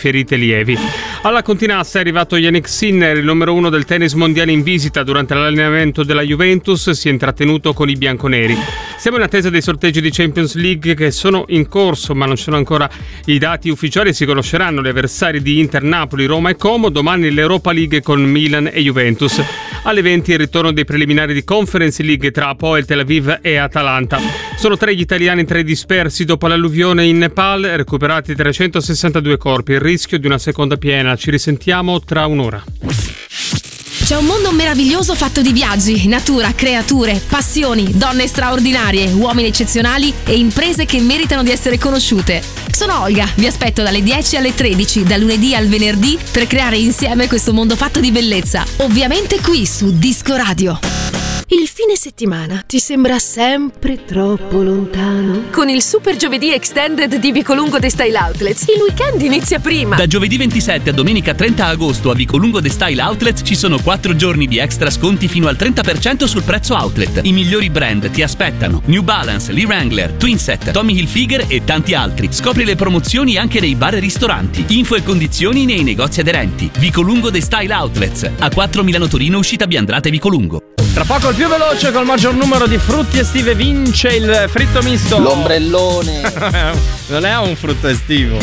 ferite lievi. Alla Continassa è arrivato Yannick Sinner, il numero 1 del tennis mondiale in visita. Durante l'allenamento della Juventus si è intrattenuto con i bianconeri. Siamo in attesa dei sorteggi di Champions League che sono in corso, ma non ci sono ancora i dati ufficiali. Si conosceranno gli avversari di Inter, Napoli, Roma e Como. Domani l'Europa League con Milan e Juventus. Alle 20 il ritorno dei preliminari di Conference League tra Hapoel Tel Aviv e Atalanta. Sono 3 gli italiani tra i dispersi dopo l'alluvione in Nepal, recuperati 362 corpi, il rischio di una seconda piena. Ci risentiamo tra un'ora. C'è un mondo meraviglioso fatto di viaggi, natura, creature, passioni, donne straordinarie, uomini eccezionali e imprese che meritano di essere conosciute. Sono Olga, vi aspetto dalle 10 alle 13, da lunedì al venerdì, per creare insieme questo mondo fatto di bellezza. Ovviamente qui su Disco Radio. Il fine settimana ti sembra sempre troppo lontano? Con il Super Giovedì Extended di Vicolungo The Style Outlets, il weekend inizia prima. Da giovedì 27 a domenica 30 agosto a Vicolungo The Style Outlets ci sono 4 giorni di extra sconti fino al 30% sul prezzo outlet. I migliori brand ti aspettano: New Balance, Lee Wrangler, Twinset, Tommy Hilfiger e tanti altri. Scopri le promozioni anche nei bar e ristoranti. Info e condizioni nei negozi aderenti. Vicolungo The Style Outlets, a 4 Milano Torino, uscita Biandrate Vicolungo. Tra poco il più veloce col maggior numero di frutti estive vince il fritto misto. L'ombrellone. Non è un frutto estivo.